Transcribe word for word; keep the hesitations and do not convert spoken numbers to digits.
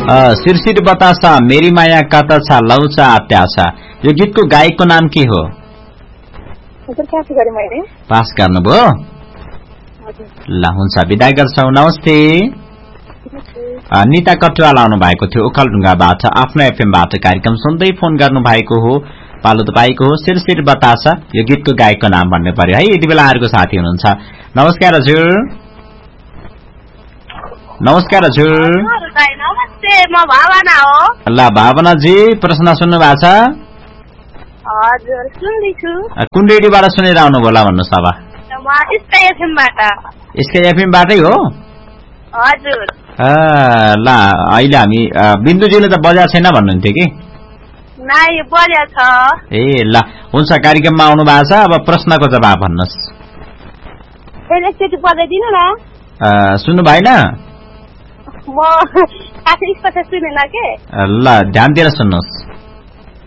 सिरसिर बतासा मेरी माया कता छ लौचा अत्यासा यो गीतको गायकको नाम के हो? पास गर्नुभयो ल हुन्छ बिदा गर्छौ नमस्ते। निता कटुवाल आउनु भएको थियो ओखलढुङ्गाबाट आफ्नो एफएमबाट कार्यक्रम सुन्दै फोन गर्नु भएको हो। पालो तपाईको हो सिरसिर बतासा यो गीतको गायकको नाम भन्नु पर्यो है। यति बेला अर्को साथी हुनुहुन्छ। नमस्कार हजुर। नमस्कार हजुर। नमस्ते म भावना हो। ल भावनाजी प्रश्न सुन्नु भएको छ? हजुर सुन्दैछु। कुन रेडियोबाट सुनेर आउनु होला भन्नुहोस् अब? म स्काई एफएमबाट। स्काई एफएमबाटै हो? हजुर। ल अहिले हामी बिन्दुजीले त बजा छैन भन्नुहुन्थ्यो कि? नाइ बजा छ। ए ल हुन्छ कार्यक्रममा आउनु भएको छ। अब प्रश्नको जवाब भन्नुहोस्। एकचोटि बताइदिनु न। सुन्नु भएन? म खासै स्पष्ट सुनेन के। ल ध्यान दिएर सुन्नुहोस्।